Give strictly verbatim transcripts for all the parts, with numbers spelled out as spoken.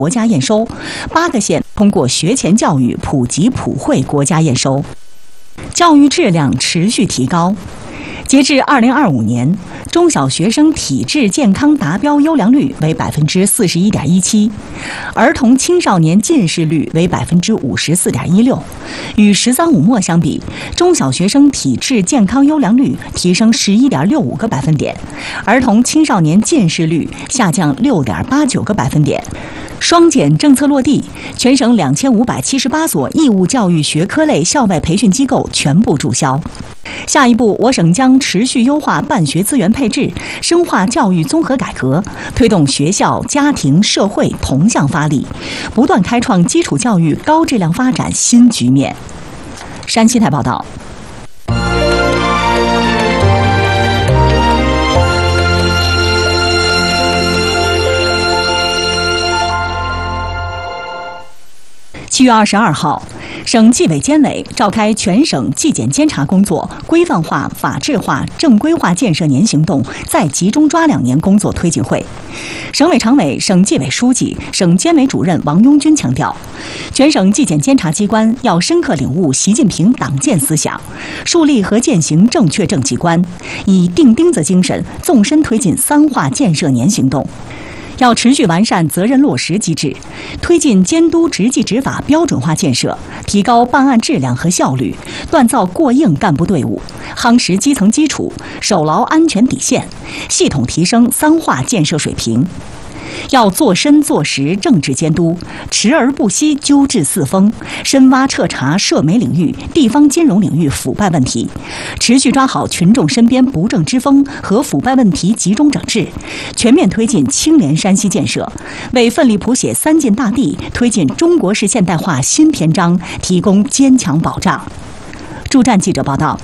国家验收，八个县通过学前教育普及普惠国家验收，教育质量持续提高。截至二零二五年，中小学生体质健康达标优良率为百分之四十一点一七，儿童青少年近视率为百分之五十四点一六。与“十三五”末相比，中小学生体质健康优良率提升十一点六五个百分点，儿童青少年近视率下降六点八九个百分点。双减政策落地，全省两千五百七十八所义务教育学科类校外培训机构全部注销。下一步，我省将持续优化办学资源配置，深化教育综合改革，推动学校、家庭、社会同向发力，不断开创基础教育高质量发展新局面。山西台报道。七月二十二号，省纪委监委召开全省纪检监察工作规范化、法治化、正规化建设年行动再集中抓两年工作推进会。省委常委、省纪委书记、省监委主任王拥军强调，全省纪检监察机关要深刻领悟习近平党建思想，树立和践行正确政绩观，以钉钉子精神纵深推进三化建设年行动。要持续完善责任落实机制，推进监督执纪执法标准化建设，提高办案质量和效率，锻造过硬干部队伍，夯实基层基础，守牢安全底线，系统提升三化建设水平。要做深做实政治监督，持而不息纠治四风，深挖彻查涉媒领域、地方金融领域腐败问题，持续抓好群众身边不正之风和腐败问题集中整治，全面推进清廉山西建设，为奋力谱写三晋大地、推进中国式现代化新篇章提供坚强保障。驻站记者报道。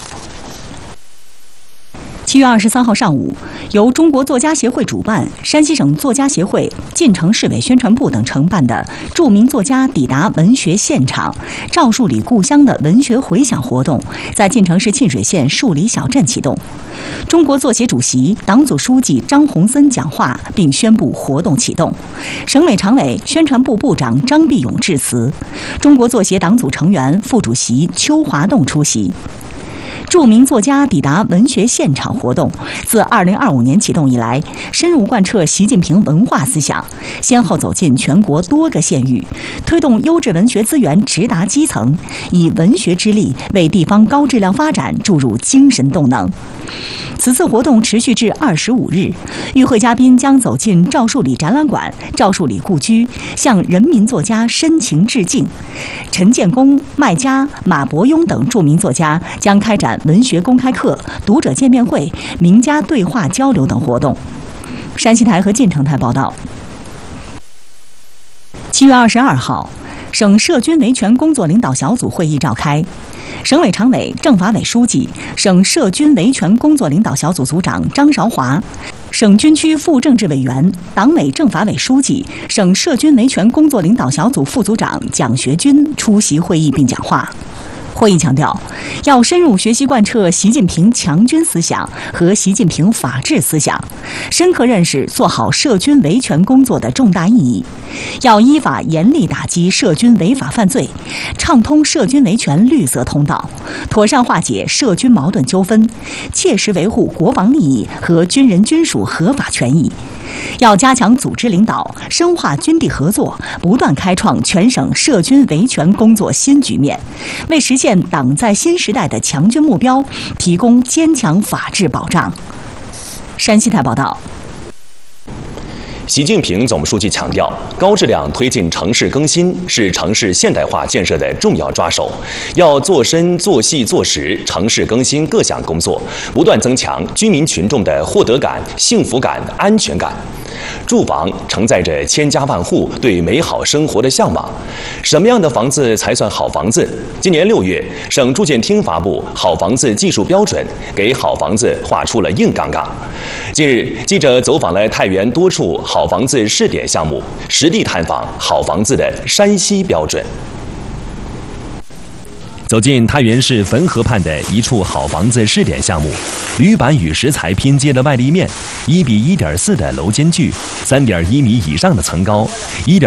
七月二十三号上午，由中国作家协会主办、山西省作家协会、晋城市委宣传部等承办的著名作家抵达文学现场赵树理故乡的文学回响活动，在晋城市沁水县树理小镇启动。中国作协主席、党组书记张洪森讲话并宣布活动启动。省委常委、宣传部部长张必勇致辞。中国作协党组成员、副主席邱华栋出席。著名作家抵达文学现场活动自二零二五年启动以来，深入贯彻习近平文化思想，先后走进全国多个县域，推动优质文学资源直达基层，以文学之力为地方高质量发展注入精神动能。此次活动持续至二十五日，与会嘉宾将走进赵树理展览馆、赵树理故居，向人民作家深情致敬。陈建功、麦家、马伯庸等著名作家将开展文学公开课、读者见面会、名家对话交流等活动。山西台和晋城台报道。七月二十二号，省涉军维权工作领导小组会议召开。省委常委、政法委书记、省涉军维权工作领导小组组长张韶华，省军区副政治委员、党委政法委书记、省涉军维权工作领导小组副组长蒋学军出席会议并讲话。会议强调，要深入学习贯彻习近平强军思想和习近平法治思想，深刻认识做好涉军维权工作的重大意义，要依法严厉打击涉军违法犯罪，畅通涉军维权绿色通道，妥善化解涉军矛盾纠纷，切实维护国防利益和军人军属合法权益。要加强组织领导，深化军地合作，不断开创全省涉军维权工作新局面，为实现党在新时代的强军目标提供坚强法治保障。山西台报道。 习近平总书记强调，高质量推进城市更新是城市现代化建设的重要抓手，要做深、做细、做实城市更新各项工作，不断增强居民群众的获得感、幸福感、安全感。住房承载着千家万户对美好生活的向往。什么样的房子才算好房子？今年六月，省住建厅发布《好房子技术标准》，给好房子画出了硬杠杠。近日，记者走访了太原多处好房子试点项目，实地探访好房子的山西标准。走进太原市汾河畔的一处好房子试点项目，铝板与石材拼接的外立面，一比一点四的楼间距，三点一米以上的层高，一点